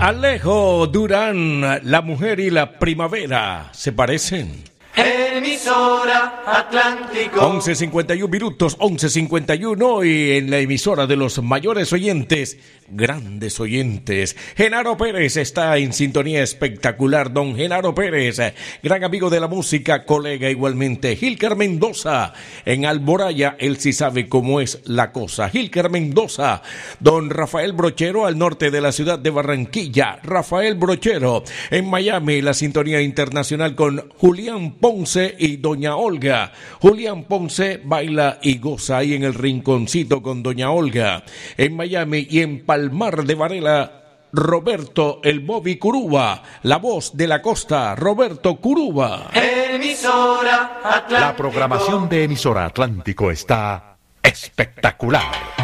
Alejo Durán, la mujer y la primavera, ¿se parecen? Emisora Atlántico. 11:51 minutos, 11:51 y en la emisora de los mayores oyentes, grandes oyentes. Genaro Pérez está en sintonía espectacular. Don Genaro Pérez, gran amigo de la música, colega igualmente. Gilcar Mendoza en Alboraya, él sí sabe cómo es la cosa. Gilcar Mendoza, don Rafael Brochero al norte de la ciudad de Barranquilla. Rafael Brochero en Miami, la sintonía internacional con Julián Ponce y doña Olga. Julián Ponce baila y goza ahí en el rinconcito con doña Olga. En Miami y en Palmar de Varela, Roberto el Bobby Curuba, la voz de la costa, Roberto Curuba. Emisora Atlántico. La programación de Emisora Atlántico está espectacular.